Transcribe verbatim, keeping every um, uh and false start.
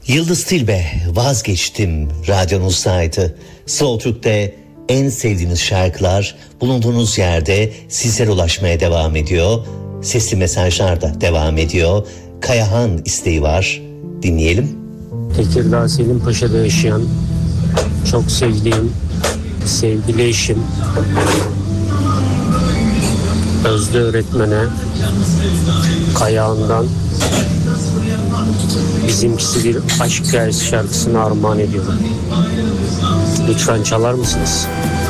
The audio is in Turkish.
Yıldız Tilbe, Vazgeçtim radyonuzdaydı. Slow Türk'te en sevdiğiniz şarkılar bulunduğunuz yerde sizlere ulaşmaya devam ediyor. Sesli mesajlar da devam ediyor. Kayahan isteği var. Dinleyelim. Tekirdağ Selimpaşa'da yaşayan çok sevdiğim sevgili eşim Özde öğretmene Kayahan'dan Bizimkisi Bir Aşk Hikayesi şarkısını armağan ediyorum. Lütfen çalar mısınız?